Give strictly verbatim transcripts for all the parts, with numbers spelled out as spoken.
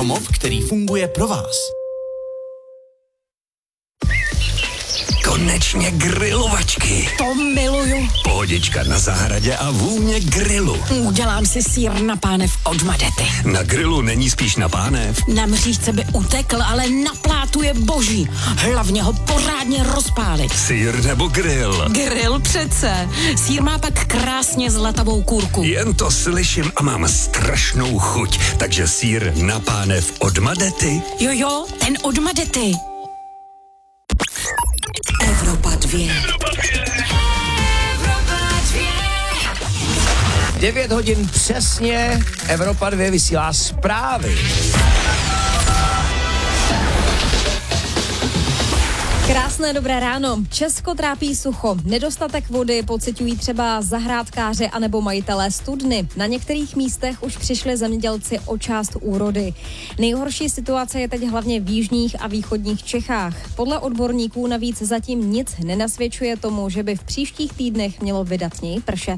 Domov, který funguje pro vás. Konečně grilovačky. To miluju. Pohodička na zahradě a vůně grilu. Udělám si sýr na pánev od Madety. Na grilu není spíš na pánev. Na mřížce by utekl, ale na plátu je boží. Hlavně ho pořádně rozpálit. Sýr nebo grill? Grill přece. Sýr má pak krásně zlatavou kůrku. Jen to slyším a mám strašnou chuť. Takže sýr na pánev od Madety. Jo, jo, ten od Madety. Evropa dvě. devět hodin přesně, Evropa dvě vysílá zprávy. Krásné dobré ráno. Česko trápí sucho. Nedostatek vody pociťují třeba zahrádkáři anebo majitelé studny. Na některých místech už přišli zemědělci o část úrody. Nejhorší situace je teď hlavně v jižních a východních Čechách. Podle odborníků navíc zatím nic nenasvědčuje tomu, že by v příštích týdnech mělo vydatněji pršet.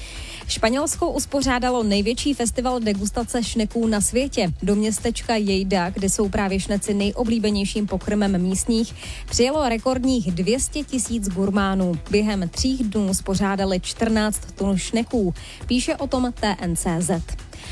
Španělsko uspořádalo největší festival degustace šneků na světě. Do městečka Lleida, kde jsou právě šneci nejoblíbenějším pokrmem místních, přijelo rekordních dvě stě tisíc gurmánů. Během tří dnů uspořádali čtrnáct tun šneků. Píše o tom T N C Z.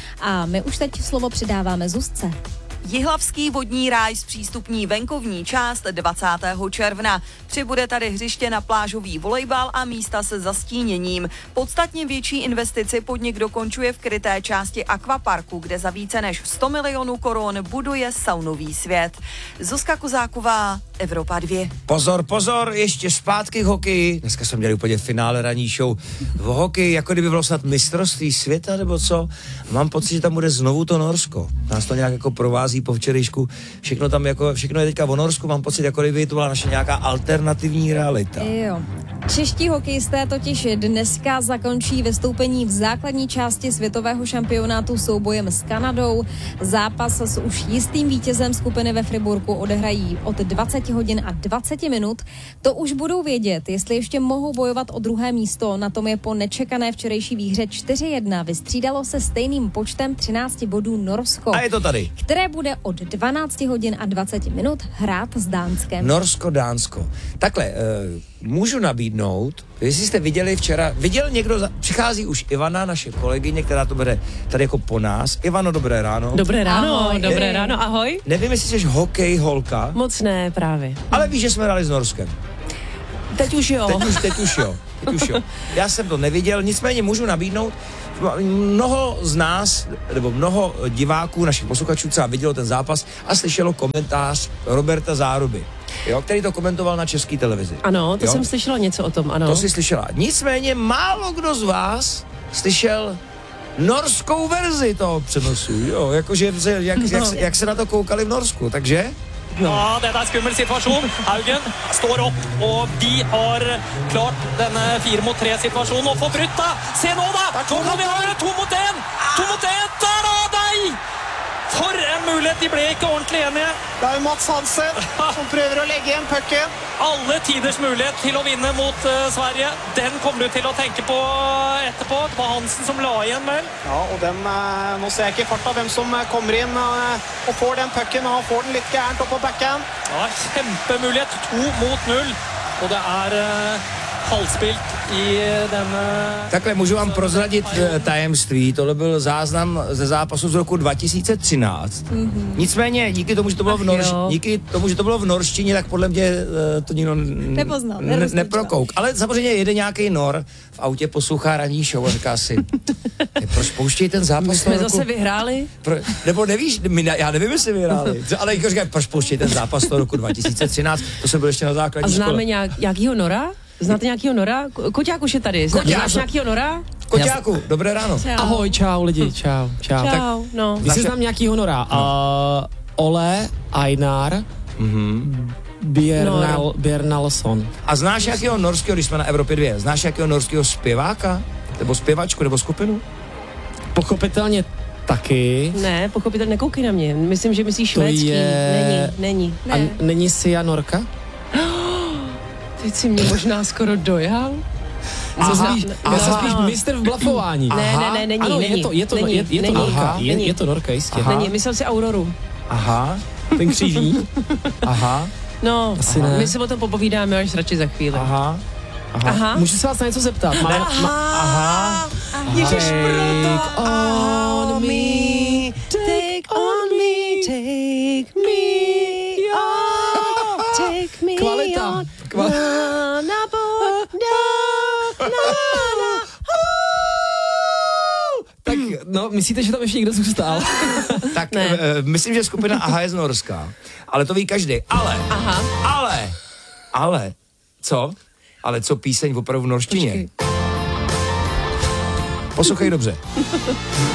A my už teď slovo předáváme Zuzce. Jihlavský vodní ráj zpřístupní venkovní část dvacátého června. Přibude tady hřiště na plážový volejbal a místa se zastíněním. Podstatně větší investici podnik dokončuje v kryté části akvaparku, kde za více než sto milionů korun buduje saunový svět. Zuzka Kozáková, Evropa dvě. Pozor, pozor, ještě zpátky k hokeji. Dneska jsme měli úplně finále ranní show v hokeji, jako kdyby bylo snad mistrovství světa, nebo co. Mám pocit, že tam bude znovu to Norsko. Nás to nějak jako provází po včerejšku. Všechno tam jako, všechno je teďka o Norsku, mám pocit, jako kdyby to byla naše nějaká alternativní realita. Jo. Čeští hokejisté totiž dneska zakončí vystoupení v základní části světového šampionátu soubojem s Kanadou. Zápas s už jistým vítězem skupiny ve Friburku odehrají od dvacet hodin a dvacet minut. To už budou vědět, jestli ještě mohou bojovat o druhé místo. Na tom je po nečekané včerejší výhře čtyři jedna vystřídalo se stejným počtem třináct bodů Norsko. A je to tady. Které bude od dvanáct hodin a dvacet minut hrát s Dánskem. Norsko-Dánsko. Takhle, e, můžu nabídnout, jestli jste viděli včera, viděl někdo, za, přichází už Ivana, naše kolegyně, která to bude tady jako po nás. Ivano, dobré ráno. Dobré ráno, Ahoj. dobré ráno, ahoj. Nevím, jestli jsi hokej holka. Moc ne, právě. Ale víš, že jsme hráli s Norskem. Teď už jo. Teď už, teď už jo. Teď už jo. Já jsem to neviděl, nicméně můžu nabídnout, mnoho z nás, nebo mnoho diváků, našich posluchačů třeba vidělo ten zápas a slyšelo komentář Roberta Záruby, jo, který to komentoval na České televizi. Ano, to jo? jsem slyšela něco o tom, ano. To jsi slyšela. Nicméně málo kdo z vás slyšel norskou verzi toho přenosu, jo, jakože jak, jak, jak, jak se na to koukali v Norsku, takže... No. Ja, dette er skummel situasjon. Haugen står opp, og de har klart denne fire mot tre situasjonen og får brutt da. Se nå da, nå kan vi ha det to mot en. To mot en, der da, nei! For en mulighet, de ble ikke ordentlig enige. Det er jo Mats Hansen som prøver å legge igjen pucken. Alle tiders mulighet til å vinne mot uh, Sverige. Den kommer du til å tenke på etterpå. Det var Hansen som la igjen, vel? Ja, og den, uh, nå ser jeg ikke i farta hvem som uh, kommer inn uh, og får den pucken, og han får den litt gærent opp på backen. Ja, kjempemulighet. To mot null. Og det er... Uh, halvspilt i denne... Takhle můžu vám prozradit tajemství, tohle byl záznam ze zápasu z roku dva tisíce třináct. Mm-hmm. Nicméně díky tomu, že to bylo v norš... díky tomu, že to bylo v norštině, tak podle mě to nikdo nepoznal, ne- neprokouk. Ale samozřejmě jede nějaký Nor v autě, poslouchá ranní show a říká si, proč pouštějí ten zápas? My jsme roku... zase vyhráli? Pro... Nebo nevíš, my, já nevím, jestli vyhráli, ale jako říkají, proč pouštějí ten zápas toho roku dva tisíce třináct, to jsem byl ještě na základní škole. A známe nějak, nějakýho Nora? Znáte nějakýho Nora? Koťák už je tady. Zná, znáš nějakýho Nora? Koťáku, dobré ráno. Čau. Ahoj, čau lidi, čau. Čau, čau tak, no. Když si znám nějakýho Nora, no. uh, Ole Einar mm-hmm. Bjernal, Bjernalson. A znáš nějakého norského, když jsme na Evropě dvě, znáš nějakého norského zpěváka? Nebo zpěvačku, nebo skupinu? Pochopitelně taky. Ne, pochopitelně nekoukej na mě. Myslím, že myslíš švédský. Je... Není, není. Ne. A není Sia Norka? Teď si mě možná skoro dojal. Co spíš, já jsem spíš mistr v blafování. Ne, ne, ne, není, ano, není. je to, je to, není, je, je to není, Norka, je, není. je to Norka, jistě. Aha. Není, myslel si Auroru. Aha, Ten křížník. aha, No, Asi ne. my si o tom popovídáme až radši za chvíli. aha, aha, Aha. Můžu se vás na něco zeptat? Má, aha. Ježiš, proto. on me, Take on me, take me on, take me Kvalita. on. Kva- Na, na, bo, na, na, na. Tak, no, myslíte, že tam ještě někdo zůstal? Tak Ne. e, myslím, že skupina Aha je z Norska, ale to ví každý. Ale, Aha. ale, ale, co? Ale co píseň opravdu v norštině? Počkej. Poslouchej dobře.